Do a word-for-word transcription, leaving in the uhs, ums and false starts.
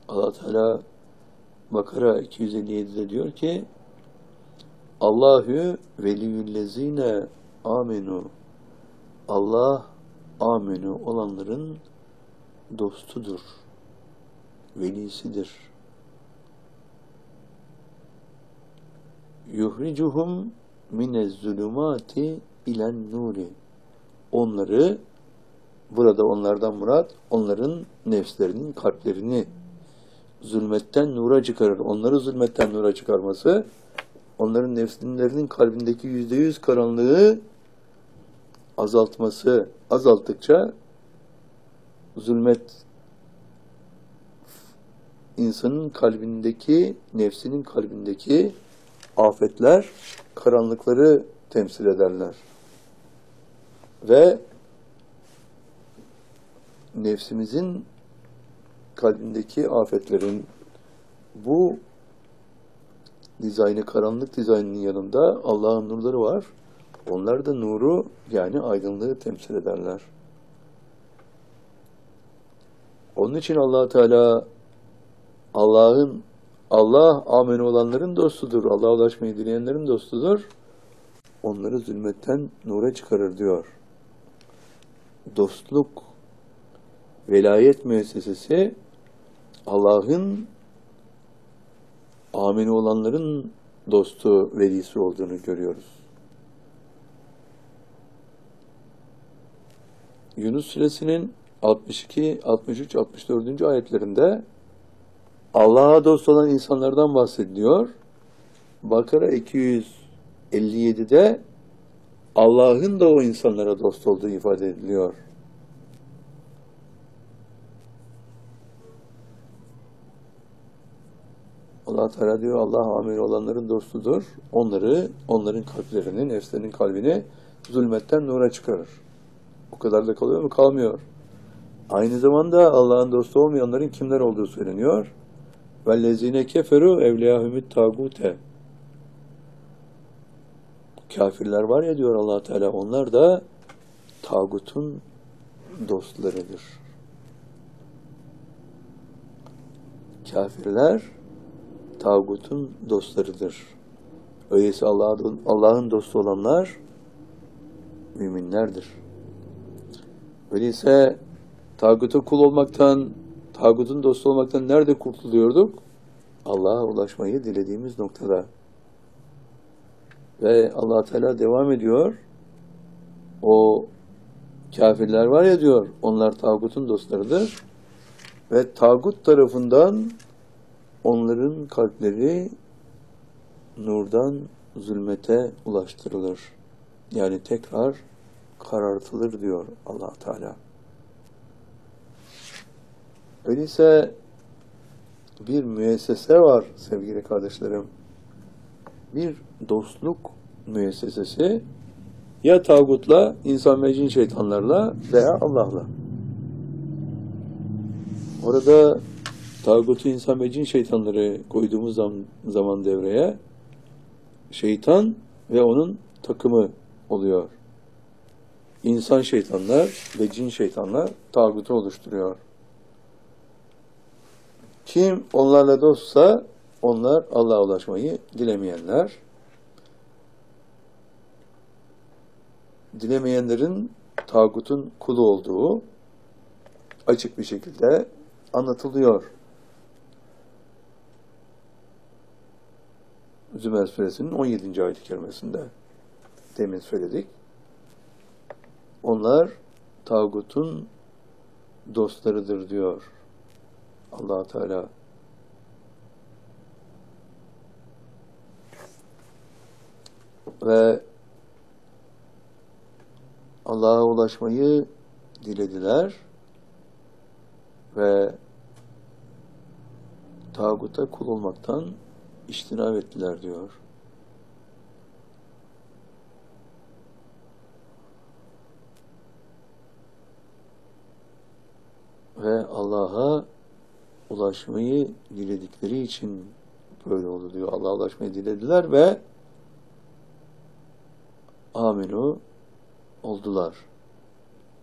Allah Teala Bakara iki yüz elli yedi'de diyor ki Allahü veliyyüllezine amenu. Allah amenu olanların dostudur, velisidir. Yuhricuhum minezzulumati ilen nuri. Onları, burada onlardan murat, onların nefslerinin, kalplerini zulmetten nura çıkarır. Onları zulmetten nura çıkarması, onların nefslerinin kalbindeki yüzde yüz karanlığı azaltması, azalttıkça zulmet insanın kalbindeki, nefsinin kalbindeki afetler, karanlıkları temsil ederler. Ve nefsimizin kalbindeki afetlerin bu dizaynı, karanlık dizaynının yanında Allah'ın nurları var. Onlar da nuru, yani aydınlığı temsil ederler. Onun için Allah Teala Allah'ın Allah amen olanların dostudur. Allah'a ulaşmayı dileyenlerin dostudur. Onları zulmetten nura çıkarır diyor. Dostluk, velayet müessesesi Allah'ın amen olanların dostu, velisi olduğunu görüyoruz. Yunus Suresinin altmış iki, altmış üç, altmış dördüncü ayetlerinde Allah'a dost olan insanlardan bahsediliyor. Bakara iki yüz elli yedi'de Allah'ın da o insanlara dost olduğu ifade ediliyor. Allah Teala diyor, Allah amin olanların dostudur. Onları, onların kalplerini, nefslerinin kalbini zulmetten nura çıkarır. O kadar da kalıyor mu? Kalmıyor. Aynı zamanda Allah'ın dostu olmayanların kimler olduğu söyleniyor. وَالَّذ۪ينَ كَفَرُوا اَوْلِيَاهُمُ التَّاغُوتَ. Kafirler var ya diyor Allah Teala, onlar da tağutun dostlarıdır. Kafirler tağutun dostlarıdır. Öyleyse Allah'ın Allah'ın dostu olanlar müminlerdir. Öyleyse tağuta kul olmaktan, tağutun dostu olmaktan nerede kurtuluyorduk? Allah'a ulaşmayı dilediğimiz noktada. Ve Allah Teala devam ediyor. O kafirler var ya diyor, onlar tağutun dostlarıdır. Ve tağut tarafından onların kalpleri nurdan zulmete ulaştırılır. Yani tekrar karartılır diyor Allah Teala. Öyleyse bir müessese var sevgili kardeşlerim. Bir dostluk müessesesi ya tağutla, insan ve cin şeytanlarla veya Allah'la. Orada tağutu insan ve cin şeytanları koyduğumuz zaman, zaman devreye şeytan ve onun takımı oluyor. İnsan şeytanlar ve cin şeytanlar tağutu oluşturuyor. Kim onlarla dostsa onlar Allah'a ulaşmayı dilemeyenler. Dilemeyenlerin tağutun kulu olduğu açık bir şekilde anlatılıyor. Zümer Suresinin on yedinci ayet-i kerimesinde demin söyledik. Onlar tağutun dostlarıdır diyor Allah Teala. Ve Allah'a ulaşmayı dilediler ve tağuta kul olmaktan içtinab ettiler diyor. Ve Allah'a ulaşmayı diledikleri için böyle oldu diyor. Allah'a ulaşmayı dilediler ve aminu oldular.